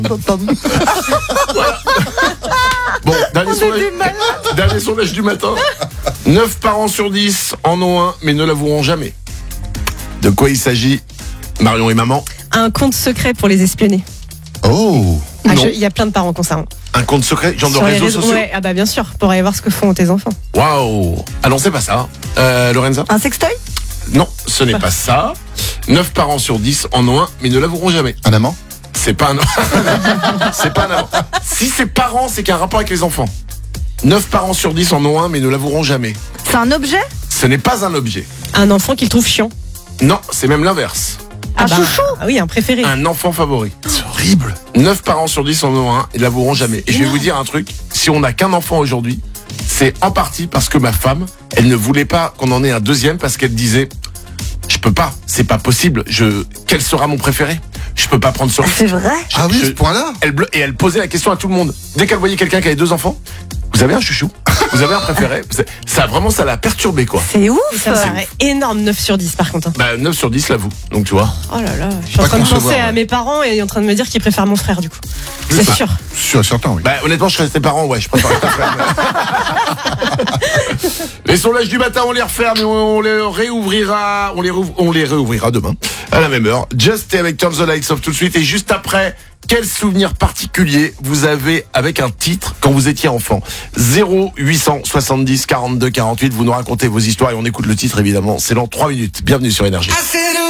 Bon, dernier sondage du matin. 9 parents sur 10 en ont un, mais ne l'avoueront jamais. De quoi il s'agit, Marion et maman? Un compte secret pour les espionner. Oh. Non. Il y a plein de parents qui ont ça. Un compte secret, genre de Sur les réseaux sociaux? Ouais, ah bah bien sûr, pour aller voir ce que font tes enfants. Waouh. Ah non, c'est pas ça. Lorenza? Un sextoy? Non, ce n'est pas ça. 9 parents sur 10 en ont un, mais ne l'avoueront jamais. Un amant? C'est pas un c'est pas un amant. Si c'est parents, c'est qu'il y a un rapport avec les enfants. 9 parents sur 10 en ont un, mais ne l'avoueront jamais. C'est un objet? Ce n'est pas un objet. Un enfant qu'ils trouvent chiant. Non, c'est même l'inverse. Un chouchou? Ah oui, un préféré. Un enfant favori. C'est horrible. 9 parents sur 10 en ont un, et ne l'avoueront jamais. Et je vais vous dire un truc, si on n'a qu'un enfant aujourd'hui, c'est en partie parce que ma femme, elle ne voulait pas qu'on en ait un deuxième parce qu'elle disait, je peux pas, c'est pas possible, quel sera mon préféré? Je peux pas prendre ce risque. C'est vrai? Ah oui, ce point-là? Elle posait la question à tout le monde. Dès qu'elle voyait quelqu'un qui avait 2 enfants, vous avez un chouchou? Vous avez un préféré? Ça l'a perturbé, quoi. C'est ouf! Et ça me paraît énorme, 9 sur 10 par contre. Bah, 9 sur 10 l'avoue. Donc, tu vois. Oh là là, je suis en Pas train de penser concevoir, à ouais. mes parents et en train de me dire qu'ils préfèrent mon frère du coup. C'est sûr. Sûr et certain, oui. Bah, honnêtement, je serais tes parents, ouais, je préfère ta frère. Les sondages du matin, on les referme et on les réouvrira, on les réouvrira demain, à la même heure. Just avec Turn the Lights Off tout de suite. Et juste après, quel souvenir particulier vous avez avec un titre quand vous étiez enfant? 0870 42 48, vous nous racontez vos histoires et on écoute le titre évidemment. C'est dans 3 minutes. Bienvenue sur Énergie.